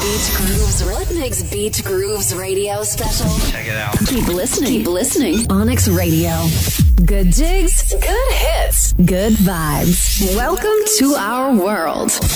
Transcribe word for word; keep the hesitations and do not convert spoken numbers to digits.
Beach Grooves. Rudnick's Beach Grooves radio special. Check it out. Keep listening. Keep listening. Onyx Radio. Good jigs. Good hits. Good vibes. Welcome to our world.